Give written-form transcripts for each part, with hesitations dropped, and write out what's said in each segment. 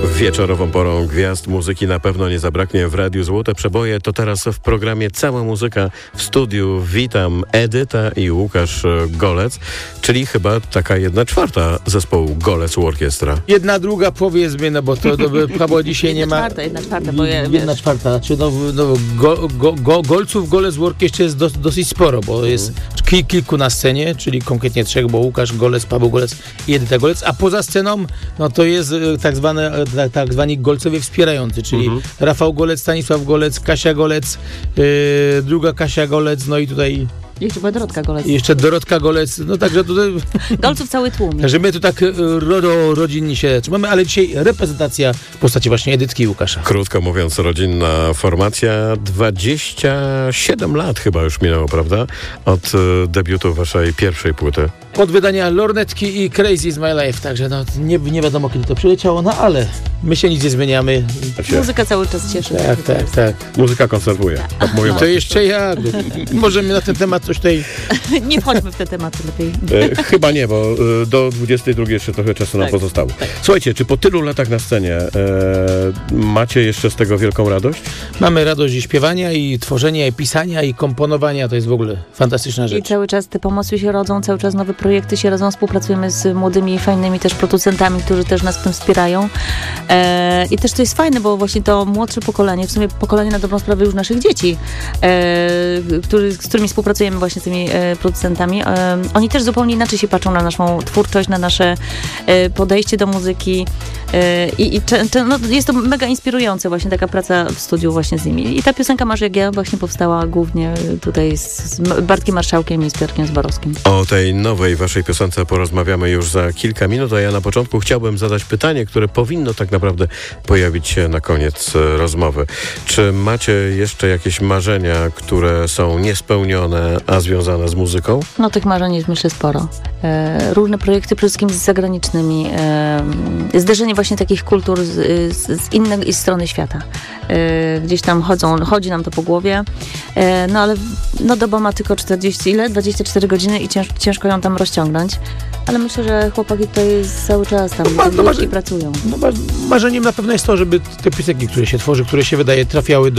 Wieczorową porą gwiazd muzyki na pewno nie zabraknie w Radiu Złote Przeboje. To teraz w programie Cała Muzyka. W studiu witam Edyta i Łukasz Golec, czyli chyba taka 1/4 zespołu Golec Orkiestra. 1/2 powiedzmy, no bo to chyba dzisiaj nie ma... 1/4, bo ja, 1/4, znaczy Golców Golec w orkiestrze jest dosyć sporo, bo jest kilku na scenie, czyli konkretnie 3, bo Łukasz Golec, Paweł Golec i Edyta Golec, a poza sceną no to jest tak zwani golcowie wspierający, czyli Rafał Golec, Stanisław Golec, Kasia Golec, druga Kasia Golec, no i tutaj... Jeszcze była Dorotka Golec. Jeszcze Dorotka Golec, no także tutaj... Golców cały tłum. Także my tu tak rodzinnie się trzymamy, ale dzisiaj reprezentacja w postaci właśnie Edytki i Łukasza. Krótko mówiąc, rodzinna formacja. 27 lat chyba już minęło, prawda? Od debiutu waszej pierwszej płyty. Od wydania Lornetki i Crazy is my life, także no nie wiadomo kiedy to przyleciało, no ale my się nic nie zmieniamy. Muzyka cały czas cieszy. Tak. Muzyka konserwuje. Tak mówią. To jeszcze jak? Możemy na ten temat coś tutaj... Nie wchodźmy w te tematy lepiej. Chyba nie, bo do 22 jeszcze trochę czasu nam pozostało. Tak. Słuchajcie, czy po tylu latach na scenie macie jeszcze z tego wielką radość? Mamy radość i śpiewania, i tworzenia, i pisania, i komponowania. To jest w ogóle fantastyczna rzecz. I cały czas te pomysły się rodzą, cały czas nowe projekty się rodzą. Współpracujemy z młodymi, fajnymi też producentami, którzy też nas w tym wspierają. I też to jest fajne, bo właśnie to młodsze pokolenie, w sumie pokolenie na dobrą sprawę już naszych dzieci, z którymi współpracujemy właśnie z tymi producentami, oni też zupełnie inaczej się patrzą na naszą twórczość, na nasze podejście do muzyki no, jest to mega inspirujące właśnie taka praca w studiu właśnie z nimi. I ta piosenka Masz jak ja właśnie powstała głównie tutaj z Bartkiem Marszałkiem i z Piotrkiem Zborowskim. O tej nowej waszej piosence porozmawiamy już za kilka minut, a ja na początku chciałbym zadać pytanie, które powinno tak naprawdę pojawić się na koniec rozmowy. Czy macie jeszcze jakieś marzenia, które są niespełnione, a związane z muzyką? No tych marzeń jest myślę sporo. Różne projekty, przede wszystkim z zagranicznymi. Zderzenie właśnie takich kultur z innej strony świata. Gdzieś tam chodzi nam to po głowie. No ale doba ma tylko 24 godziny i ciężko ją tam rozciągnąć. Ale myślę, że chłopaki tutaj cały czas tam i pracują. Marzeniem na pewno jest to, żeby te piosenki, które się tworzy, które się wydaje, trafiały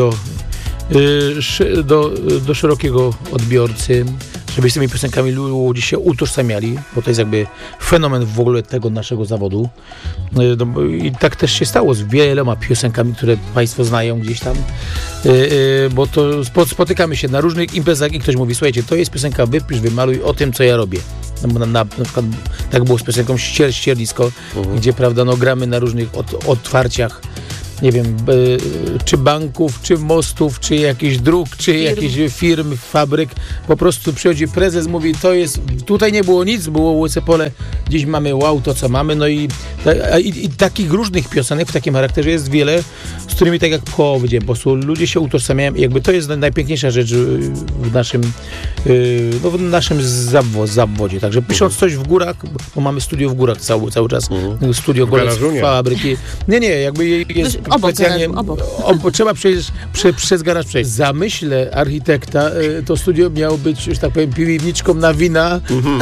do szerokiego odbiorcy, żeby z tymi piosenkami ludzie się utożsamiali, bo to jest jakby fenomen w ogóle tego naszego zawodu. I tak też się stało z wieloma piosenkami, które państwo znają gdzieś tam, bo to spotykamy się na różnych imprezach i ktoś mówi, słuchajcie, to jest piosenka, wypisz, wymaluj o tym, co ja robię. Na przykład tak było z piosenką Ściernisko, gdzie prawda, gramy na różnych otwarciach, nie wiem, czy banków, czy mostów, czy jakichś dróg, czy jakichś firm, fabryk. Po prostu przychodzi prezes, mówi, tutaj nie było nic, było łyse pole, dziś mamy to co mamy, no i takich różnych piosenek w takim charakterze jest wiele, z którymi tak jak powiedziałem, po prostu ludzie się utożsamiają i jakby to jest najpiękniejsza rzecz w naszym zawodzie. Także pisząc coś w górach, bo mamy studio w górach cały czas, studio Golec fabryki. Nie, jakby jest specjalnie, trzeba przez garaż przejść. W zamyśle architekta to studio miało być, już tak powiem, piwniczką na wina,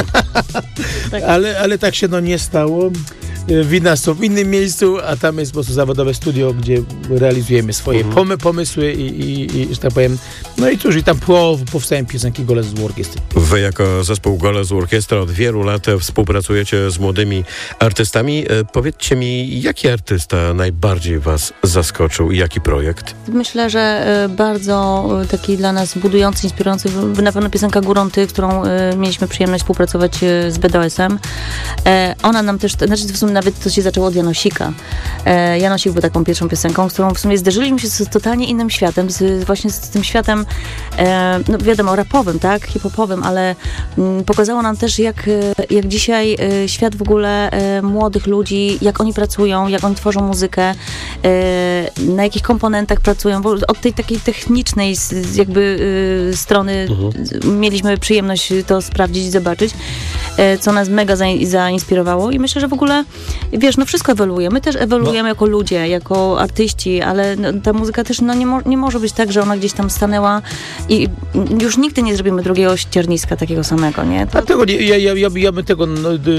ale tak się nie stało. Wina są w innym miejscu, a tam jest po prostu zawodowe studio, gdzie realizujemy swoje pomysły i że tak powiem, no i cóż, i tam powstają piosenki Golec Orkiestry. Wy jako zespół Golec Orkiestra od wielu lat współpracujecie z młodymi artystami. Powiedzcie mi, jaki artysta najbardziej was zaskoczył i jaki projekt? Myślę, że bardzo taki dla nas budujący, inspirujący, na pewno piosenka Górą Ty, którą mieliśmy przyjemność współpracować z BDS-em. Ona nam też, w sumie nawet to się zaczęło od Janosika. Janosik był taką pierwszą piosenką, z którą w sumie zderzyliśmy się z totalnie innym światem, właśnie z tym światem, wiadomo, rapowym, tak, hip-hopowym, ale pokazało nam też, jak dzisiaj świat w ogóle młodych ludzi, jak oni pracują, jak oni tworzą muzykę, na jakich komponentach pracują, bo od tej takiej technicznej jakby strony mieliśmy przyjemność to sprawdzić i zobaczyć. co nas mega zainspirowało i myślę, że w ogóle, wiesz, no wszystko ewoluuje. My też ewoluujemy jako ludzie, jako artyści, ale ta muzyka też nie może być tak, że ona gdzieś tam stanęła i już nigdy nie zrobimy drugiego ścierniska takiego samego, nie? A tego nie, ja bym tego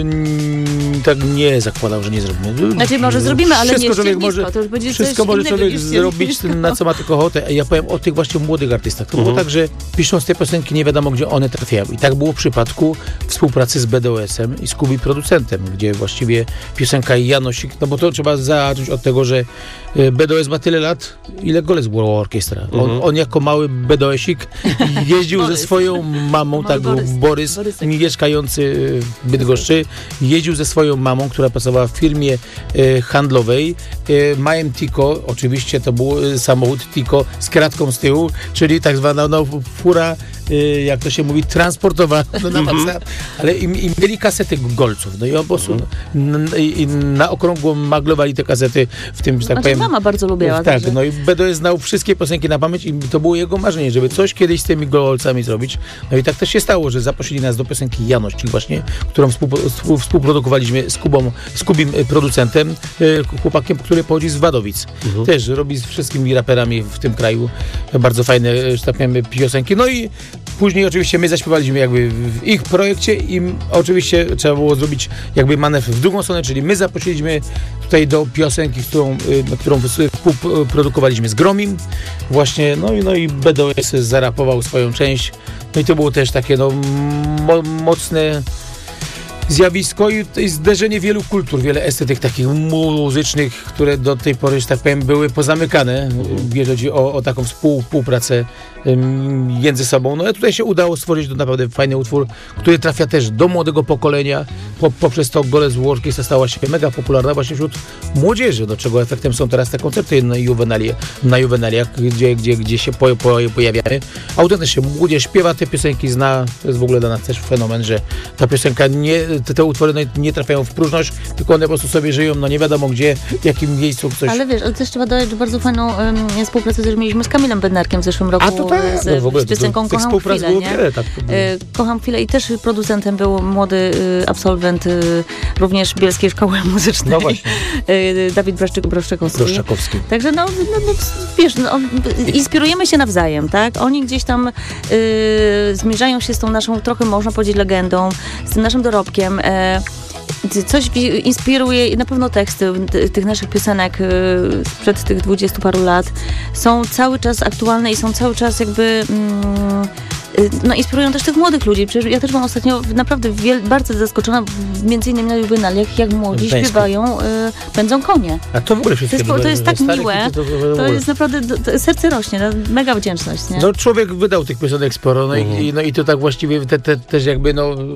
tak nie zakładał, że nie zrobimy. Znaczy może zrobimy, ale wszystko nie człowiek ściernisko. może, To już będzie wszystko coś może innego człowiek niż zrobić, ściernisko. na co ma tylko ochotę. Ja powiem o tych właśnie młodych artystach. To było tak, że pisząc te piosenki nie wiadomo, gdzie one trafiały. I tak było w przypadku współpracy z BDOS-em i z Kubi producentem, gdzie właściwie piosenka Janosik, no bo to trzeba zacząć od tego, że BDOS ma tyle lat, ile Golec World Orchestra. On jako mały BDOS-ik jeździł ze swoją mamą, tak, Borys, mieszkający w Bydgoszczy, jeździł ze swoją mamą, która pracowała w firmie handlowej, Majem Tico, oczywiście to był samochód Tico z kratką z tyłu, czyli tak zwana fura, jak to się mówi, transportowa na maksa, ale i mieli kasety Golców, no i po prostu na okrągło maglowali te kasety w tym, że tak powiem. Mama bardzo lubiła. Tak, także. no i BDOS znał wszystkie piosenki na pamięć i to było jego marzenie, żeby coś kiedyś z tymi Golcami zrobić. No i tak też się stało, że zaprosili nas do piosenki Janosik właśnie, którą współprodukowaliśmy z Kubim producentem, chłopakiem, który pochodzi z Wadowic. Też robi z wszystkimi raperami w tym kraju bardzo fajne, że tak powiem, piosenki. No i później oczywiście my zaśpiewaliśmy jakby w ich projekcie i oczywiście trzeba było zrobić jakby manewr w drugą stronę, czyli my zaprosiliśmy tutaj do piosenki, którą współprodukowaliśmy z Gromim właśnie, no i BDOS zarapował swoją część, no i to było też takie mocne zjawisko i zderzenie wielu kultur, wiele estetyk takich muzycznych, które do tej pory, że tak powiem, były pozamykane, jeżeli chodzi o taką współpracę między sobą. No i tutaj się udało stworzyć to naprawdę fajny utwór, który trafia też do młodego pokolenia. Poprzez to Golec World Orchestra stała się mega popularna właśnie wśród młodzieży, do czego efektem są teraz te koncerty na Juwenaliach, gdzie się pojawiamy. Autentycznie młodzież śpiewa te piosenki, zna. To jest w ogóle dla nas też fenomen, że ta piosenka te utwory nie trafiają w próżność, tylko one po prostu sobie żyją, no nie wiadomo gdzie, w jakim miejscu coś. Ale wiesz, ale też trzeba dodać, że bardzo fajną współpracę też mieliśmy z Kamilem Bednarkiem w zeszłym roku. A to tak, z, w ogóle, z piosenką tych Kocham Chwilę, było nie? wiele, tak. Kocham Chwilę i też producentem był młody absolwent również Bielskiej Szkoły Muzycznej. No właśnie. Dawid Braszczakowski. Także wiesz, inspirujemy się nawzajem, tak? Oni gdzieś tam zmierzają się z tą naszą, trochę można powiedzieć, legendą, z tym naszym dorobkiem. Coś inspiruje, na pewno teksty tych naszych piosenek sprzed tych 20 paru lat są cały czas aktualne i są cały czas jakby inspirują też tych młodych ludzi. Przecież ja też byłam ostatnio naprawdę bardzo zaskoczona, między innymi na Juwenaliach, jak młodzi śpiewają Pędzą konie. A to w ogóle wszystko. To jest tak miłe, to jest naprawdę, to serce rośnie, mega wdzięczność, nie? No człowiek wydał tych piosenek sporo, i to tak właściwie też jakby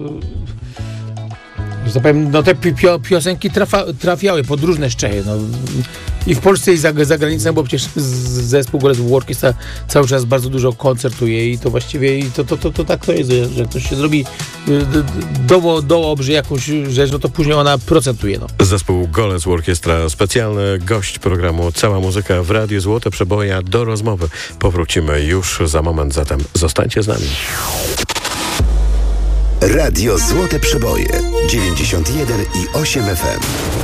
że powiem, te piosenki trafiały pod różne szczechy. I w Polsce i za granicą, bo przecież zespół Golec World Orchestra cały czas bardzo dużo koncertuje i to właściwie to tak to jest, że ktoś się zrobi dobrze jakąś rzecz, no to później ona procentuje. Zespół Golec World Orchestra, specjalny gość programu Cała Muzyka w Radiu Złote Przeboje. Do rozmowy powrócimy już za moment, zatem zostańcie z nami. Radio Złote Przeboje 91,8 FM.